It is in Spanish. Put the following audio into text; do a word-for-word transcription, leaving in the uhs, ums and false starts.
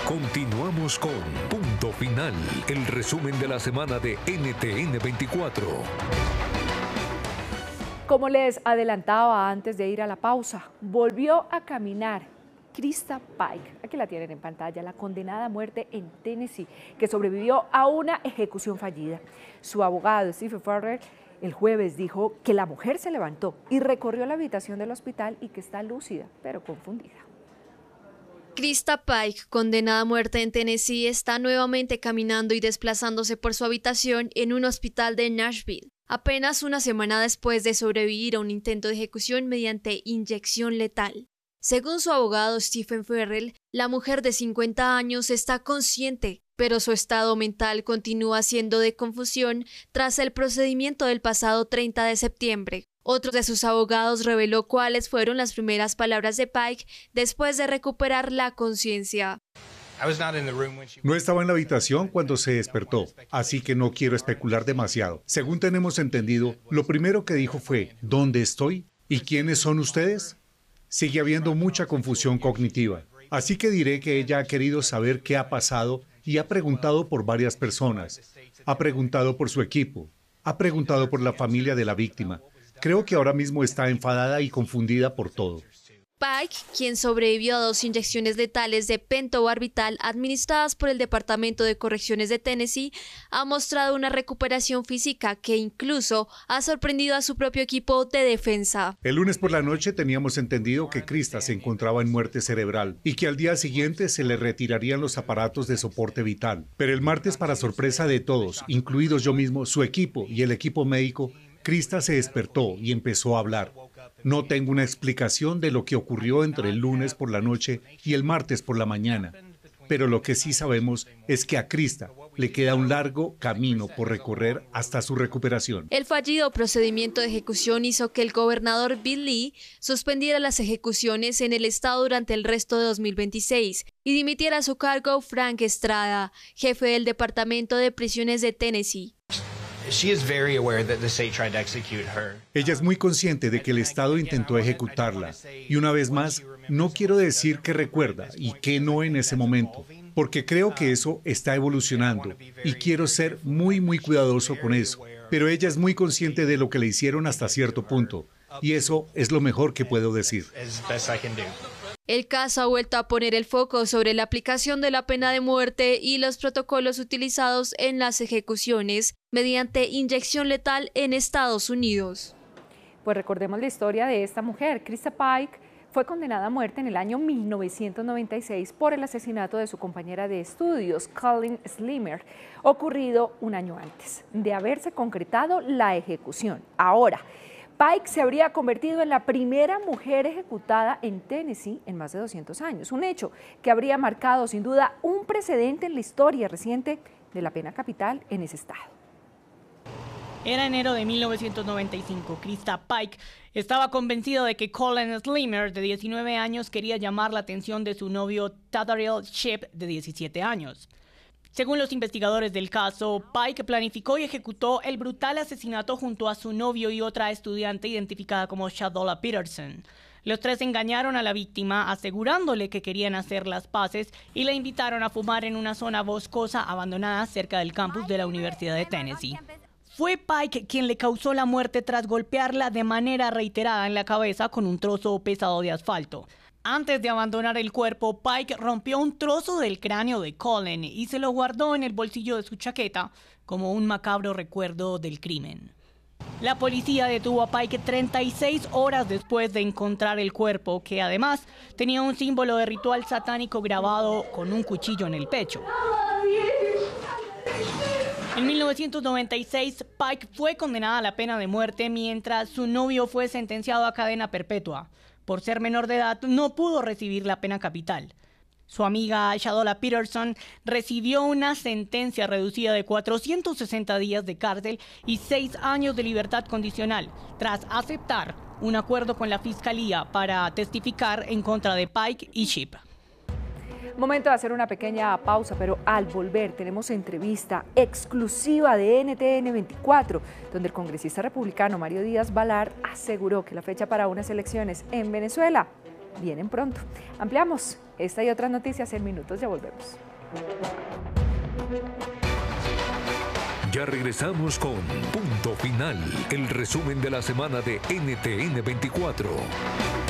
Continuamos con Punto Final, el resumen de la semana de N T N veinticuatro. Como les adelantaba antes de ir a la pausa, volvió a caminar Krista Pike. Aquí la tienen en pantalla, la condenada a muerte en Tennessee, que sobrevivió a una ejecución fallida. Su abogado, Stephen Farrell, el jueves dijo que la mujer se levantó y recorrió la habitación del hospital y que está lúcida, pero confundida. Krista Pike, condenada a muerte en Tennessee, está nuevamente caminando y desplazándose por su habitación en un hospital de Nashville, apenas una semana después de sobrevivir a un intento de ejecución mediante inyección letal. Según su abogado Stephen Farrell, la mujer de cincuenta años está consciente, pero su estado mental continúa siendo de confusión tras el procedimiento del pasado treinta de septiembre. Otro de sus abogados reveló cuáles fueron las primeras palabras de Pike después de recuperar la conciencia. No estaba en la habitación cuando se despertó, así que no quiero especular demasiado. Según tenemos entendido, lo primero que dijo fue, ¿dónde estoy? ¿Y quiénes son ustedes? Sigue habiendo mucha confusión cognitiva, así que diré que ella ha querido saber qué ha pasado y ha preguntado por varias personas. Ha preguntado por su equipo, ha preguntado por la familia de la víctima. Creo que ahora mismo está enfadada y confundida por todo. Pike, quien sobrevivió a dos inyecciones letales de pentobarbital administradas por el Departamento de Correcciones de Tennessee, ha mostrado una recuperación física que incluso ha sorprendido a su propio equipo de defensa. El lunes por la noche teníamos entendido que Krista se encontraba en muerte cerebral y que al día siguiente se le retirarían los aparatos de soporte vital. Pero el martes, para sorpresa de todos, incluidos yo mismo, su equipo y el equipo médico, Krista se despertó y empezó a hablar. No tengo una explicación de lo que ocurrió entre el lunes por la noche y el martes por la mañana, pero lo que sí sabemos es que a Krista le queda un largo camino por recorrer hasta su recuperación. El fallido procedimiento de ejecución hizo que el gobernador Bill Lee suspendiera las ejecuciones en el estado durante el resto de dos mil veintiséis y dimitiera a su cargo Frank Estrada, jefe del Departamento de Prisiones de Tennessee. Ella es muy consciente de que el Estado intentó ejecutarla. Y una vez más, no quiero decir que recuerda y que no en ese momento, porque creo que eso está evolucionando y quiero ser muy, muy cuidadoso con eso. Pero ella es muy consciente de lo que le hicieron hasta cierto punto, y eso es lo mejor que puedo decir. El caso ha vuelto a poner el foco sobre la aplicación de la pena de muerte y los protocolos utilizados en las ejecuciones mediante inyección letal en Estados Unidos. Pues recordemos la historia de esta mujer. Krista Pike fue condenada a muerte en el año mil novecientos noventa y seis por el asesinato de su compañera de estudios, Colleen Slimer, ocurrido un año antes de haberse concretado la ejecución. Ahora, Pike se habría convertido en la primera mujer ejecutada en Tennessee en más de doscientos años, un hecho que habría marcado sin duda un precedente en la historia reciente de la pena capital en ese estado. Era enero de mil novecientos noventa y cinco. Krista Pike estaba convencido de que Colleen Slimer, de diecinueve años, quería llamar la atención de su novio Tadaril Shipp, de diecisiete años. Según los investigadores del caso, Pike planificó y ejecutó el brutal asesinato junto a su novio y otra estudiante identificada como Shadola Peterson. Los tres engañaron a la víctima asegurándole que querían hacer las paces y la invitaron a fumar en una zona boscosa abandonada cerca del campus de la Universidad de Tennessee. Fue Pike quien le causó la muerte tras golpearla de manera reiterada en la cabeza con un trozo pesado de asfalto. Antes de abandonar el cuerpo, Pike rompió un trozo del cráneo de Colleen y se lo guardó en el bolsillo de su chaqueta como un macabro recuerdo del crimen. La policía detuvo a Pike treinta y seis horas después de encontrar el cuerpo, que además tenía un símbolo de ritual satánico grabado con un cuchillo en el pecho. En mil novecientos noventa y seis, Pike fue condenada a la pena de muerte mientras su novio fue sentenciado a cadena perpetua. Por ser menor de edad, no pudo recibir la pena capital. Su amiga Shadola Peterson recibió una sentencia reducida de cuatrocientos sesenta días de cárcel y seis años de libertad condicional, tras aceptar un acuerdo con la fiscalía para testificar en contra de Pike y Shipp. Momento de hacer una pequeña pausa, pero al volver tenemos entrevista exclusiva de N T N veinticuatro, donde el congresista republicano Mario Díaz Balart aseguró que la fecha para unas elecciones en Venezuela vienen pronto. Ampliamos esta y otras noticias en minutos, ya volvemos. Ya regresamos con Punto Final, el resumen de la semana de N T N veinticuatro.